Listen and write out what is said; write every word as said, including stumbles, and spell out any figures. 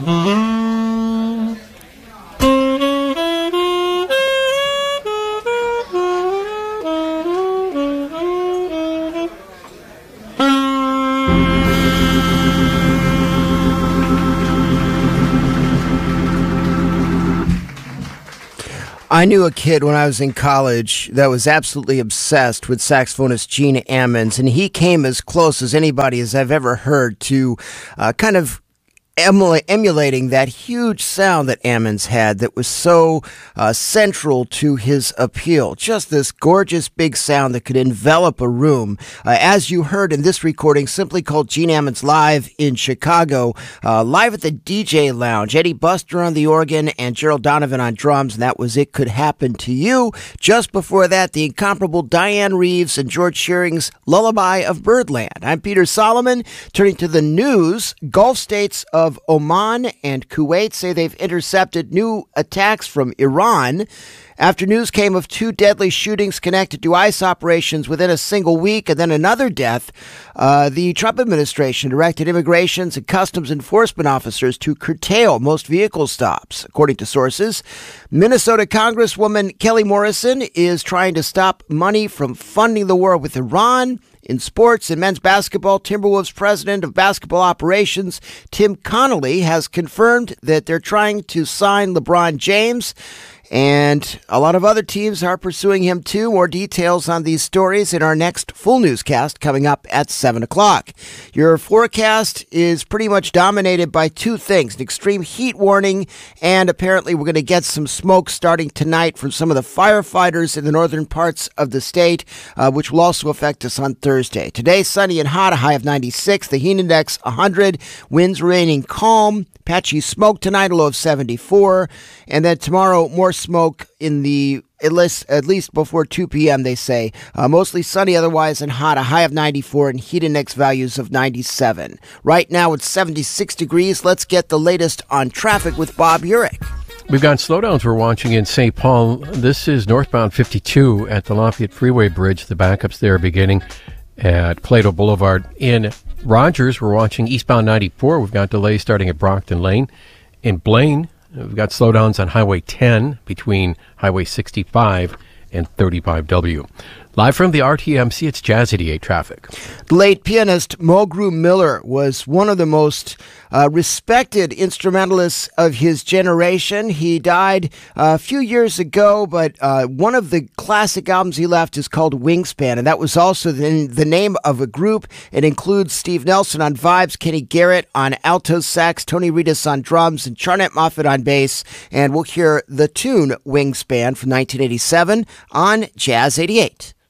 I knew a kid when I was in college that was absolutely obsessed with saxophonist Gene Ammons, and he came as close as anybody as I've ever heard to uh, kind of emula- emulating that huge sound that Ammons had that was so uh, central to his appeal. Just this gorgeous big sound that could envelop a room. Uh, as you heard in this recording, simply called Gene Ammons Live in Chicago, uh, live at the D J Lounge. Eddie Buster on the organ and Gerald Donovan on drums, and that was It Could Happen to You. Just before that, the incomparable Diane Reeves and George Shearing's Lullaby of Birdland. I'm Peter Solomon. Turning to the news, Gulf states of Oman and Kuwait say they've intercepted new attacks from Iran after news came of two deadly shootings connected to ICE operations within a single week and then another death. Uh, the Trump administration directed immigrations and customs enforcement officers to curtail most vehicle stops. According to sources, Minnesota Congresswoman Kelly Morrison is trying to stop money from funding the war with Iran. In sports and men's basketball, Timberwolves president of basketball operations, Tim Connolly, has confirmed that they're trying to sign LeBron James. And a lot of other teams are pursuing him, too. More details on these stories in our next full newscast coming up at seven o'clock. Your forecast is pretty much dominated by two things, an extreme heat warning, and apparently we're going to get some smoke starting tonight from some of the firefighters in the northern parts of the state, uh, which will also affect us on Thursday. Today, sunny and hot, a high of ninety-six, the heat index one hundred, winds remaining calm. Patchy smoke tonight, a low of seventy-four. And then tomorrow, more smoke in the, at least, at least before two p.m., they say. Uh, mostly sunny otherwise and hot, a high of ninety-four and heat index values of ninety-seven. Right now, it's seventy-six degrees. Let's get the latest on traffic with Bob Urich. We've got slowdowns we're watching in Saint Paul. This is northbound fifty-two at the Lafayette Freeway Bridge. The backups there beginning at Plato Boulevard. In Rogers, we're watching eastbound ninety-four. We've got delays starting at Brockton Lane. In Blaine, we've got slowdowns on Highway ten between Highway sixty-five and thirty-five W. Live from the R T M C, it's Jazz eighty-eight traffic. The late pianist Mulgrew Miller was one of the most uh, respected instrumentalists of his generation. He died uh, a few years ago, but uh, one of the classic albums he left is called Wingspan, and that was also the, the name of a group. It includes Steve Nelson on vibes, Kenny Garrett on alto sax, Tony Reedus on drums, and Charnette Moffett on bass. And we'll hear the tune Wingspan from nineteen eighty-seven on Jazz eighty-eight.